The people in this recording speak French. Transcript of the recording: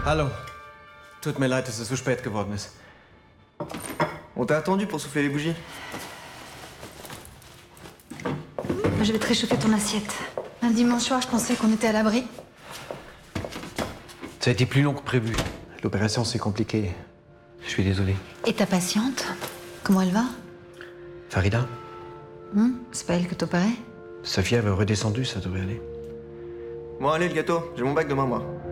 Hallo. Tut mir leid, dass es so spät geworden ist. On t'a attendu pour souffler les bougies. Je vais te réchauffer ton assiette. Un dimanche soir, je pensais qu'on était à l'abri. Ça a été plus long que prévu. L'opération s'est compliquée. Je suis désolé. Et ta patiente, comment elle va? Farida, C'est pas elle que t'opérais? sa fièvre est redescendue, ça devrait aller. Bon, allez, le gâteau. J'ai mon bac demain, moi.